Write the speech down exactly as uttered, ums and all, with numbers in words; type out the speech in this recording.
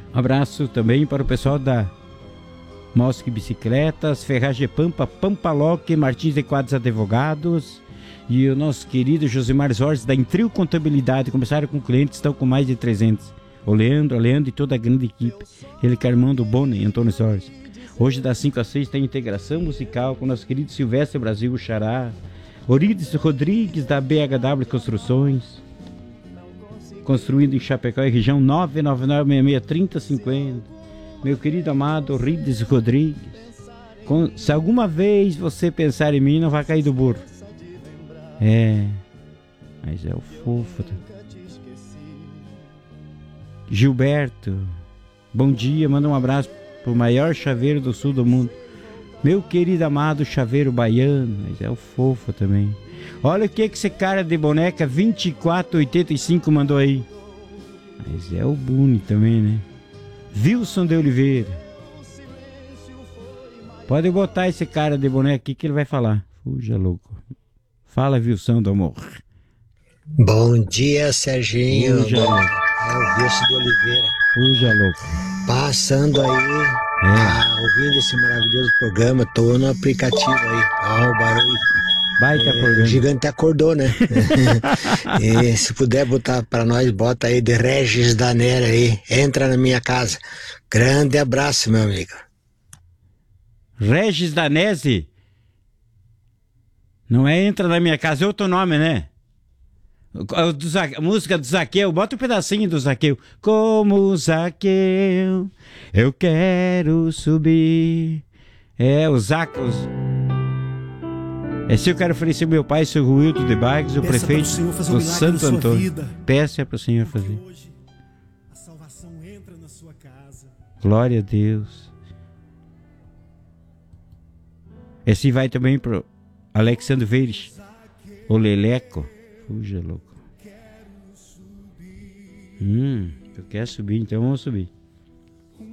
Abraço também para o pessoal da Mosque Bicicletas, Ferragem Pampa, Pampaloque, Martins de Quadros Advogados e o nosso querido Josimar Zorzi da Intril Contabilidade. Começaram com clientes, estão com mais de trezentos. O Leandro, o Leandro e toda a grande equipe. Ele que é irmão do Boni, Antônio Zorzi. Hoje das cinco às seis tem integração musical com o nosso querido Silvestre Brasil Xará, Orides Rodrigues da B H W Construções, construindo em Chapecó e região nove nove nove, seis seis, três zero cinco zero. Meu querido amado Orides Rodrigues, com, se alguma vez você pensar em mim, não vai cair do burro. É, mas é o fofo. Gilberto, bom dia, manda um abraço pro maior chaveiro do sul do mundo. Meu querido amado chaveiro baiano, mas é o fofo também. Olha o que que esse cara de boneca vinte e quatro oitenta e cinco mandou aí. Mas é o Buni também, né? Wilson de Oliveira. Pode botar esse cara de boneca aqui que ele vai falar. Fuja louco. Fala, Wilson do amor. Bom dia, Serginho. Fuja louco. É o Wilson de Oliveira. Fuja louco. Passando aí, É. ah, ouvindo esse maravilhoso programa, tô no aplicativo aí. Ó, o barulho. Baita É, programa. o gigante acordou, né? E se puder botar pra nós, bota aí de Regis Danera aí. Entra na minha casa. Grande abraço, meu amigo. Regis Danese. Não é Entra na Minha Casa, é outro nome, né? O do Zaque- a música do Zaqueu, bota um pedacinho do Zaqueu. Como Zaqueu, eu quero subir. É, os Zacos. É se eu quero oferecer meu pai, seu Ruildo de Bagos, o Peça para o prefeito Senhor fazer um do milagre Santo na sua Antônio. vida. Peça para o Senhor fazer. Hoje, a salvação entra na sua casa. Glória a Deus. Esse vai também pro Alexandre Veires, o Leleco. Fuja, louco. Hum, eu quero subir, então vamos subir.